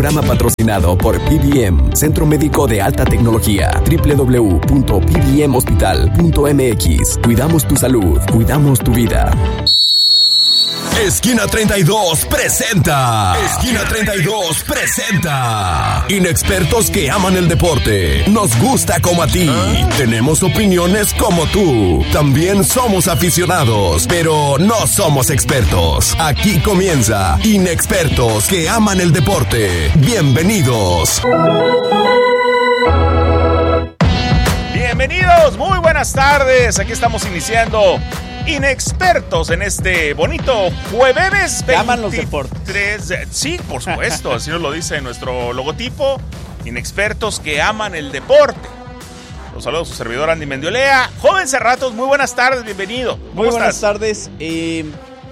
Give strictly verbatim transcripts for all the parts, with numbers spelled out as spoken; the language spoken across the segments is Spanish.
programa patrocinado por P B M, Centro Médico de Alta Tecnología. doble u doble u doble u punto p b m hospital punto m x. Cuidamos tu salud, cuidamos tu vida. Esquina treinta y dos presenta. Esquina treinta y dos presenta. Inexpertos que aman el deporte. Nos gusta como a ti. Tenemos opiniones como tú. También somos aficionados, pero no somos expertos. Aquí comienza Inexpertos que aman el deporte. Bienvenidos. Bienvenidos, muy buenas tardes. Aquí estamos iniciando Inexpertos en este bonito jueves veintitrés. Aman los deportes. Sí, por supuesto, así nos lo dice nuestro logotipo. Inexpertos que aman el deporte. Los saludos a su servidor Andy Mendiolea. Joven Cerratos, muy buenas tardes, bienvenido. Muy buenas estás? tardes. Eh,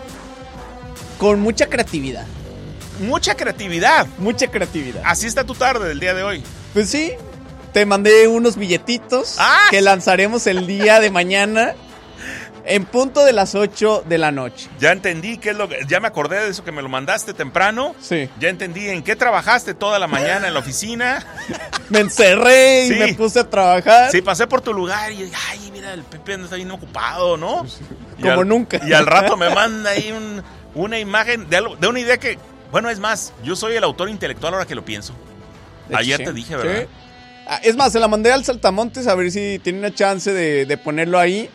con mucha creatividad. Mucha creatividad. Mucha creatividad. Así está tu tarde del día de hoy. Pues sí, te mandé unos billetitos ¡Ah! que lanzaremos el día de mañana. En punto de las ocho de la noche. Ya entendí qué es lo que... Ya me acordé de eso que me lo mandaste temprano. Sí. Ya entendí en qué trabajaste toda la mañana en la oficina. Me encerré y Sí. me puse a trabajar. Sí, pasé por tu lugar y dije, ay, mira, el Pepe anda bien ocupado, ¿no? Y Como al- nunca. Y al rato me manda ahí un- una imagen de, algo, de una idea que... Bueno, es más, yo soy el autor intelectual ahora que lo pienso. De hecho, Ayer sí. te dije, ¿verdad? Sí. Ah, es más, se la mandé al Saltamontes a ver si tiene una chance de, de ponerlo ahí.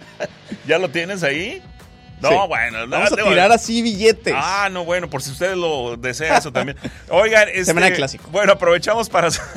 ¿Ya lo tienes ahí? No, Sí. bueno. no, Vamos a digo- tirar así billetes. Ah, no, bueno, por si ustedes lo desean eso también. Oigan, este, Semana de clásico. Bueno, aprovechamos para... Es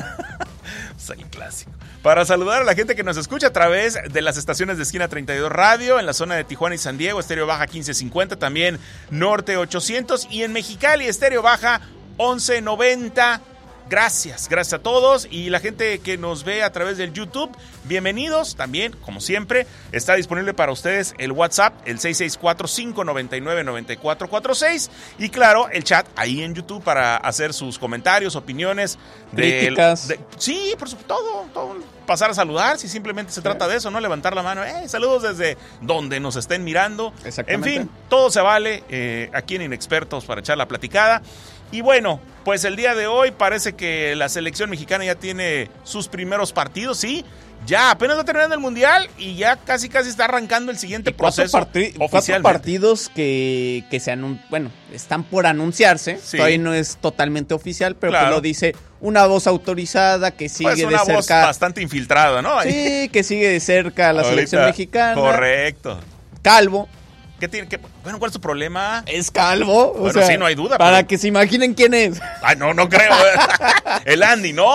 el clásico. Para saludar a la gente que nos escucha a través de las estaciones de Esquina treinta y dos Radio, en la zona de Tijuana y San Diego, Estéreo Baja quince cincuenta, también Norte ochocientos, y en Mexicali, Estéreo Baja once noventa. Gracias, gracias a todos, y la gente que nos ve a través del YouTube, bienvenidos también, como siempre. Está disponible para ustedes el WhatsApp, el seis seis cuatro, cinco nueve nueve, nueve cuatro cuatro seis, y claro, el chat ahí en YouTube para hacer sus comentarios, opiniones, de- Críticas. de- sí, por supuesto, todo, todo, pasar a saludar, si simplemente se trata de eso, ¿no? Levantar la mano, eh, saludos desde donde nos estén mirando. En Exactamente. fin, todo se vale eh, aquí en Inexpertos para echar la platicada. Y bueno, pues el día de hoy parece que la selección mexicana ya tiene sus primeros partidos, ¿sí? Ya apenas va terminando el Mundial y ya casi casi está arrancando el siguiente Y cuatro, proceso partri- cuatro oficialmente. partidos que, que se anun- bueno, están por anunciarse. Sí. Todavía no es totalmente oficial, pero Claro. pues lo dice una voz autorizada que sigue Pues una de voz cerca. bastante infiltrada, ¿no? Sí, que sigue de cerca a la Ahorita, selección mexicana. Correcto. Calvo. ¿Qué tiene que, bueno, ¿cuál es su problema? Es calvo. o Bueno, sea, sí, no hay duda, Para pero- que se imaginen quién es. Ay, no, no creo. El Andy, no.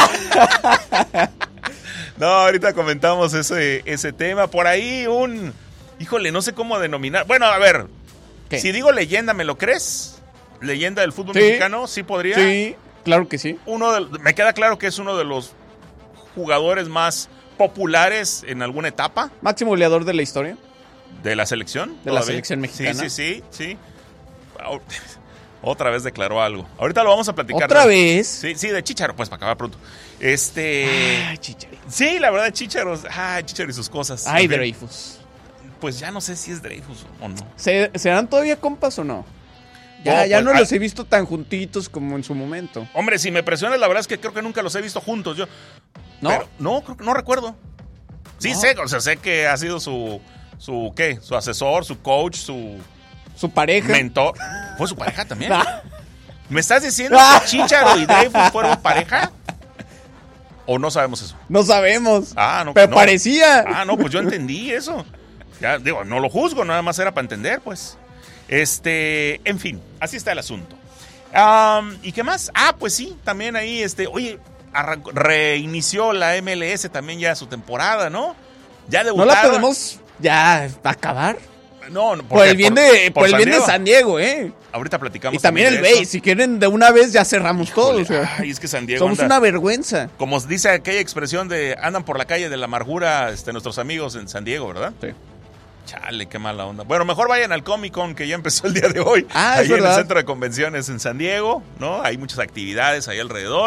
No, ahorita comentamos ese, ese tema. Por ahí un... Híjole, no sé cómo denominar. Bueno, a ver. ¿Qué? Si digo leyenda, ¿me lo crees? ¿Leyenda del fútbol Sí. mexicano? Sí podría. Sí, claro que sí. Uno de- me queda claro que es uno de los jugadores más populares en alguna etapa Máximo goleador de la historia. de la selección. De la selección mexicana. Sí, sí, sí, sí. Au- Otra vez declaró algo. Ahorita lo vamos a platicar. ¿Otra ¿no? vez? Sí, sí, de Chícharo, pues para acabar pronto. Este. Ay, Chicharito. Sí, la verdad, Chícharo. Ay, Chícharo y sus cosas. Ay, También. Dreyfus. Pues ya no sé si es Dreyfus o no. ¿Se- ¿Serán todavía compas o no? Ya, No, ya pues, no ah- los he visto tan juntitos como en su momento. Hombre, si me presionas, la verdad es que creo que nunca los he visto juntos. Yo. ¿No? Pero, no, creo que no recuerdo. Sí, No. sé, o sea, sé que ha sido su. su ¿Qué? Su asesor, su coach, su Su pareja. mentor. ¿Fue su pareja también? Ah, ¿Me estás diciendo que Chícharo y Dreyfus fueron pareja? ¿O no sabemos eso? no sabemos. Ah, no. Pero no. parecía. Ah, no, pues yo entendí eso. Ya, digo, no lo juzgo, nada más era para entender, pues. Este, en fin, así está el asunto. Am, ¿Y qué más? Ah, pues sí, también ahí, este, oye, arrancó- reinició la M L S también ya su temporada, ¿no? Ya ¿No debutaron. la podemos ya acabar? No, no, Por el bien de, por el San bien de Diego. San Diego, ¿eh? Ahorita platicamos. Y también el de eso. Bay. Si quieren de una vez ya cerramos todo. Híjole, O sea, ay, es que San Diego somos anda- una vergüenza. Como dice aquella expresión de andan por la calle de la amargura, este, nuestros amigos en San Diego, ¿verdad? Sí. Chale, qué mala onda. Bueno, mejor vayan al Comic Con que ya empezó el día de hoy. Ah, ahí es en el verdad. centro de convenciones en San Diego, ¿no? Hay muchas actividades ahí alrededor.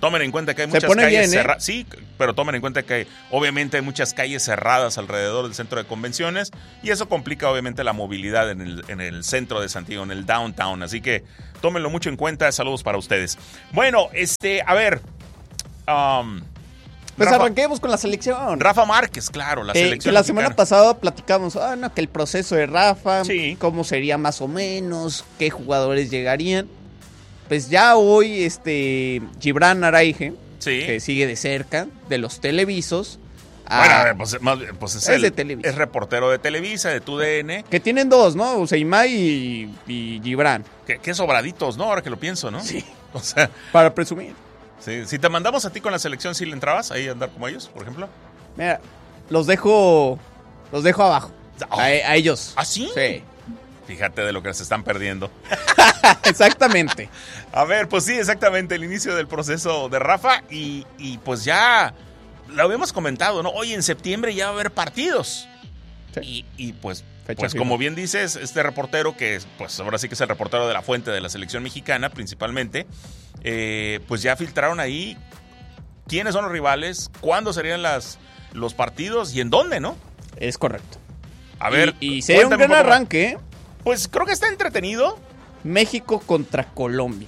Tomen en cuenta que hay Se muchas pone calles bien, ¿eh? cerradas. Sí, pero tomen en cuenta que obviamente hay muchas calles cerradas alrededor del centro de convenciones y eso complica obviamente la movilidad en el, en el centro de Santiago, en el downtown. Así que tómenlo mucho en cuenta. Saludos para ustedes. Bueno, este, a ver. Um, Pues Rafa, arranquemos con la selección. Rafa Márquez, claro, la Eh, selección que la mexicana. semana pasada platicamos, ah, no, que el proceso de Rafa, Sí. cómo sería más o menos, qué jugadores llegarían. Pues ya hoy, este, Gibran Araige, Sí. que sigue de cerca, de los televisos. a- Bueno, a ver, pues, más- pues es, Es el- de Televisa. es reportero de Televisa, de tu D N. Que tienen dos, ¿no? Usaimay y, y Gibran, Que, que sobraditos, ¿no? Ahora que lo pienso, ¿no? Sí. O sea, para presumir. sí, si te mandamos a ti con la selección, ¿sí le entrabas ahí a andar como ellos, por ejemplo? Mira, los dejo, los dejo abajo, Oh. a, a ellos. ¿Ah, sí? Sí, Fíjate de lo que se están perdiendo. exactamente. A ver, pues sí, exactamente, el inicio del proceso de Rafa y, y pues ya lo habíamos comentado, ¿no? Hoy en septiembre ya va a haber partidos. Sí. Y, y pues, Fecha pues FIFA. como bien dices, este reportero, que es, pues ahora sí que es el reportero de la fuente de la selección mexicana principalmente, eh, pues ya filtraron ahí quiénes son los rivales, cuándo serían las, los partidos y en dónde, ¿no? Es correcto. A ver, y, y sería un cuéntame gran poco más. arranque, ¿eh? Pues creo que está entretenido. México contra Colombia.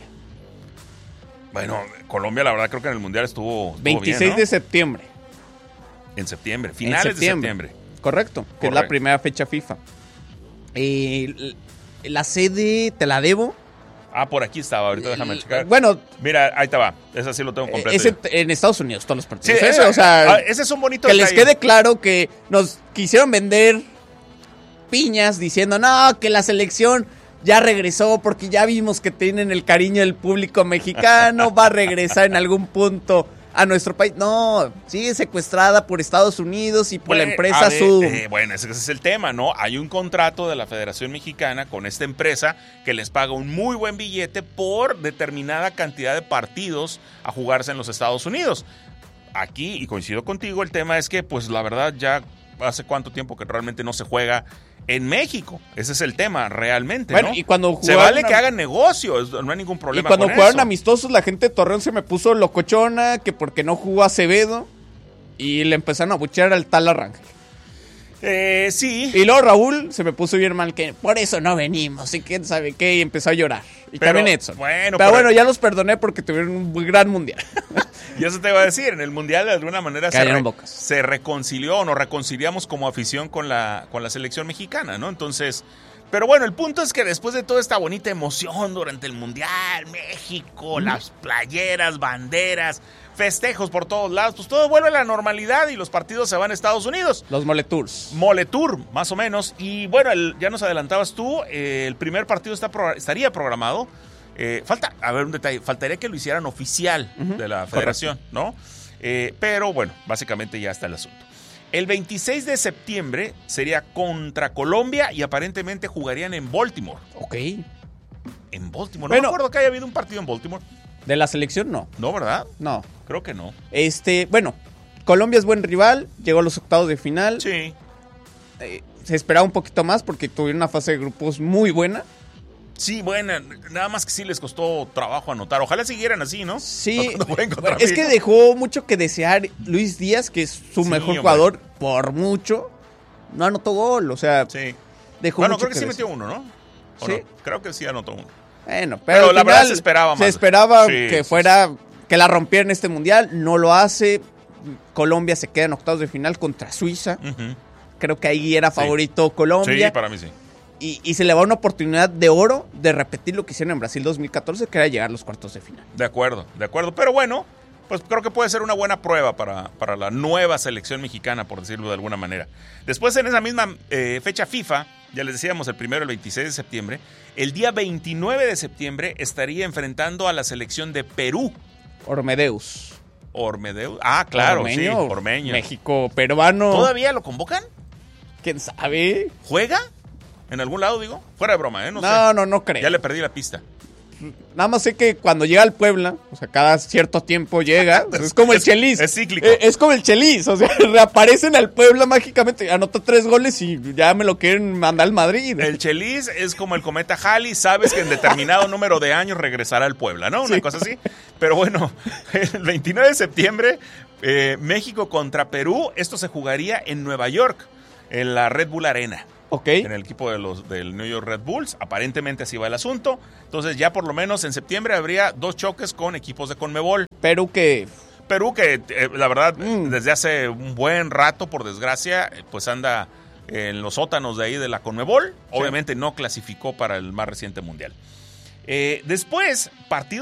Bueno, Colombia la verdad creo que en el Mundial estuvo, estuvo veintiséis bien, ¿no? de septiembre. En septiembre, finales En septiembre. de septiembre. Correcto, que es Correcto. la primera fecha FIFA. Eh, l- la sede te la debo. Ah, por aquí estaba, ahorita déjame checar. Bueno, Mira, ahí te va, ese sí lo tengo completo. es en, en Estados Unidos todos los Sí, partidos. ¿eh? esa- O sea, ah, ese es un bonito que les detalle. quede claro que nos quisieron vender piñas diciendo, no, que la selección ya regresó porque ya vimos que tienen el cariño del público mexicano, va a regresar en algún punto a nuestro país. No, sigue secuestrada por Estados Unidos y por la Bueno, empresa a ver, Zoom. eh, bueno, ese, ese es el tema, ¿no? Hay un contrato de la Federación Mexicana con esta empresa que les paga un muy buen billete por determinada cantidad de partidos a jugarse en los Estados Unidos. Aquí, y coincido contigo, el tema es que, pues la verdad, ya hace cuánto tiempo que realmente no se juega en México. Ese es el tema, realmente, Bueno, ¿no? y cuando Se jugaron vale a- que hagan negocios, no hay ningún Y problema cuando con jugaron eso. amistosos, la gente de Torreón se me puso locochona, que porque no jugó Acevedo, y le empezaron a buchear al tal Arrangel. Eh, sí. Y luego Raúl se me puso bien mal, que por eso no venimos, y quién sabe qué, y empezó a llorar. Y Pero, también Edson. bueno, pero, pero- bueno, ya los perdoné porque tuvieron un muy gran mundial. Y eso te iba a decir, en el Mundial de alguna manera se, Cayeron re- bocas. se reconcilió o nos reconciliamos como afición con la, con la selección mexicana, ¿no? Entonces, pero bueno, el punto es que después de toda esta bonita emoción durante el Mundial, México, las playeras, banderas, festejos por todos lados, pues todo vuelve a la normalidad y los partidos se van a Estados Unidos. Los Moletours. Moletour, más o menos. Y bueno, el- ya nos adelantabas tú, eh, el primer partido está pro- estaría programado. Eh, falta, a ver, un detalle, faltaría que lo hicieran oficial Ujú, de la federación, ¿no? Eh, pero bueno, básicamente ya está el asunto. El veintiséis de septiembre sería contra Colombia y aparentemente jugarían en Baltimore. Ok. En Baltimore. No Bueno. me acuerdo que haya habido un partido en Baltimore. De la selección, no. No, ¿verdad? No. Creo que no. Este, bueno, Colombia es buen rival, llegó a los octavos de final. Sí. Eh, se esperaba un poquito más porque tuvieron una fase de grupos muy buena. Sí, bueno, nada más que sí les costó trabajo anotar. Ojalá siguieran así, ¿no? Sí, Cuando jueguen contra es que México. dejó mucho que desear Luis Díaz, que es su Sí, mejor hombre. jugador por mucho. No anotó gol, o sea, Sí. dejó Bueno, mucho creo que sí desear. metió uno, ¿no? ¿O Sí. no? Creo que sí anotó uno. Bueno, pero, Pero al la final verdad se esperaba Se más. esperaba Sí, que sí, fuera, que la rompiera en este mundial, no lo hace. Colombia se queda en octavos de final contra Suiza. Ujú. Creo que ahí era Sí. favorito Colombia. Sí, para mí sí. y, y se le va una oportunidad de oro de repetir lo que hicieron en Brasil dos mil catorce, que era llegar a los cuartos de final. De acuerdo, de acuerdo. Pero bueno, pues creo que puede ser una buena prueba para, para la nueva selección mexicana, por decirlo de alguna manera. Después, en esa misma eh, fecha FIFA, ya les decíamos, el primero, el veintiséis de septiembre, el día veintinueve de septiembre estaría enfrentando a la selección de Perú. Ormedeus. Ormedeus. Ah, claro, Ormeño, sí, Ormeño. México, peruano. ¿Todavía lo convocan? ¿Quién sabe? ¿Juega? ¿En algún lado, digo? Fuera de broma, ¿eh? No, No, sé. no, no creo. Ya le perdí la pista. nada más sé que cuando llega al Puebla, o sea, cada cierto tiempo llega, pues es como el Es- Chelis. es cíclico. Eh, Es como el Chelis, o sea, reaparecen al Puebla mágicamente, anota tres goles y ya me lo quieren mandar al Madrid. El Chelis es como el cometa Halley, sabes que en determinado número de años regresará al Puebla, ¿no? Una Sí. cosa así. Pero bueno, el veintinueve de septiembre, eh, México contra Perú, esto se jugaría en Nueva York, en la Red Bull Arena. Ok. En el equipo de los, del New York Red Bulls. Aparentemente así va el asunto. Entonces ya por lo menos en septiembre habría dos choques con equipos de Conmebol. Perú que... Perú que eh, la verdad Mm. desde hace un buen rato, por desgracia, eh, pues anda en los sótanos de ahí de la Conmebol. Obviamente no clasificó para el más reciente mundial. Eh, después, partido